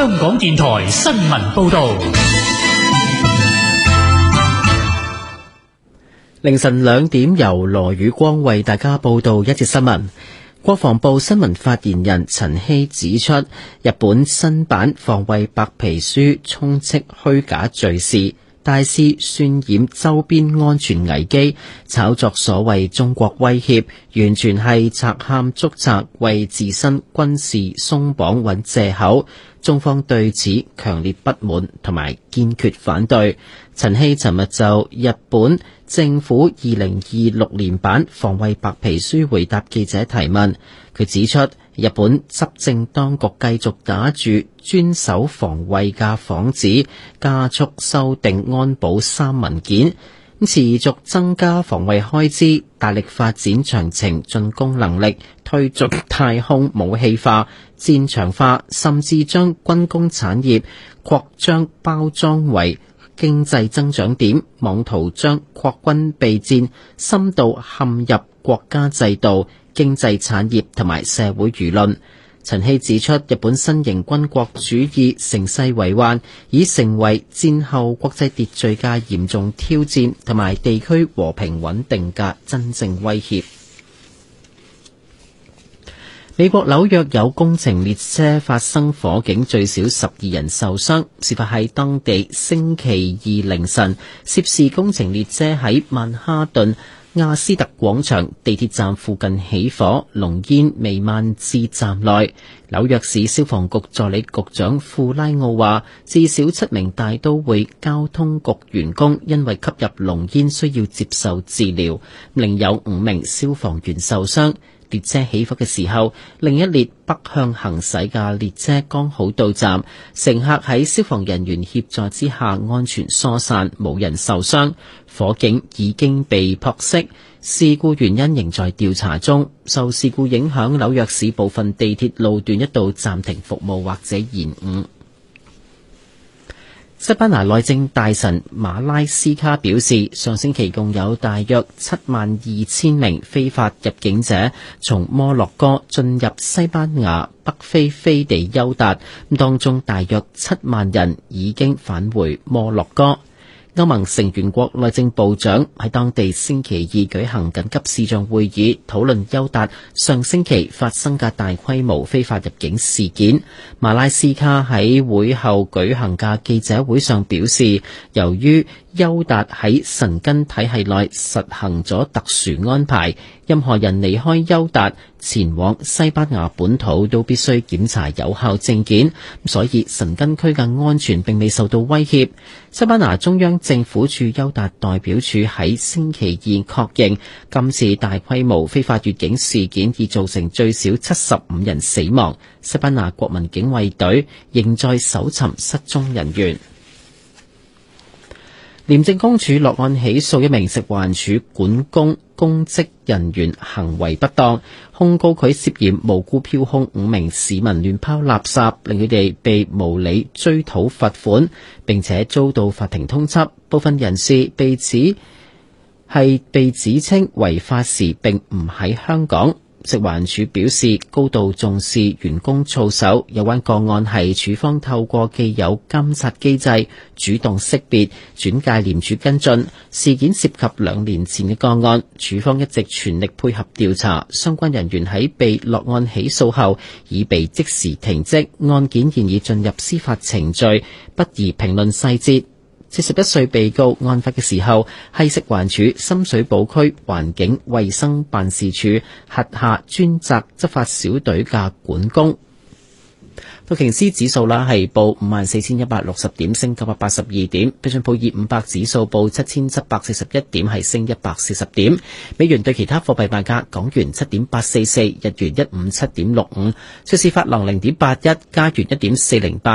香港電台新聞報道。 凌晨2點，由羅宇光為大家報道一節新聞。國防部新聞發言人陳希指出，日本新版防衛白皮書充斥虛假敘事，大肆渲染周邊安全危機，炒作所謂中國威脅，完全係賊喊捉賊，為自身軍事鬆綁揾藉口。中方對此強烈不滿同埋堅決反對。陳希尋日就日本政府2026年版防衛白皮書回答記者提問，佢指出，日本執政當局繼續打住專守防衛嘅幌子，加速修訂安保3文件，持續增加防衛開支，大力發展長程進攻能力，推進太空武器化、戰場化，甚至將軍工產業擴張包裝為經濟增長點，妄圖將擴軍備戰深度陷入國家制度、經濟產業同埋社會輿論。陳希指出，日本新型軍國主義乘勢為患，已成為戰後國際秩序嘅嚴重挑戰，同埋地區和平穩定嘅真正威脅。美國紐約有工程列車發生火警，最少12人受傷。事發喺當地星期二凌晨，涉事工程列車喺曼哈頓亞斯特廣場地鐵站附近起火，濃煙彌漫至站內。紐約市消防局助理局長庫拉奧話，至少7名大都會交通局員工因為吸入濃煙需要接受治療，另有5名消防員受傷。列車起火嘅時候，另一列北向行駛嘅列車剛好到站，乘客喺消防人員協助之下安全疏散，冇人受傷。火警已經被撲熄，事故原因仍在調查中。受事故影響，紐約市部分地鐵路段一度暫停服務或者延誤。西班牙內政大臣馬拉斯卡表示，上星期共有大約72000名非法入境者從摩洛哥進入西班牙北非飛地休達，當中大約7萬人已經返回摩洛哥。歐盟成員國內政部長喺當地星期二舉行緊急視像會議，討論休達上星期發生嘅大規模非法入境事件。馬拉斯卡喺會後舉行嘅記者會上表示，由於休達喺申根體系內實行咗特殊安排，任何人離開休達前往西班牙本土都必須檢查有效證件，所以申根區嘅安全並未受到威脅。西班牙中央政府駐休達代表處喺星期二確認，今次大規模非法越境事件已造成最少75人死亡。西班牙國民警衛隊仍在搜尋失蹤人員。廉政公署落案起訴一名食環署管工公職人員行為不當，控告佢涉嫌無故票控5名市民亂拋垃圾，令佢哋被無理追討罰款，並且遭到法庭通緝。部分人士被指稱違法時並唔喺香港。食環署表示高度重視員工操守，有關個案係署方透過既有監察機制主動識別轉介廉署跟進。事件涉及2年前嘅個案，署方一直全力配合調查，相關人員喺被落案起訴後已被即時停職，案件現已進入司法程序，不宜評論細節。41歲被告案發嘅時候係食環署深水埗區環境衛生辦事處轄下專責執法小隊嘅管工。道瓊斯指數係報54,160點，升982點。標準普爾500指數報7,741點，係升140點。美元對其他貨幣賣價：港元7.844，日元157.65，瑞士法郎0.81，加元1.408。